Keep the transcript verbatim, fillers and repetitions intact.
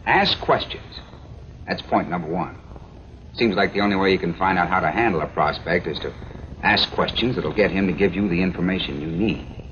Ask questions. That's point number one. Seems like the only way you can find out how to handle a prospect is to ask questions that'll get him to give you the information you need.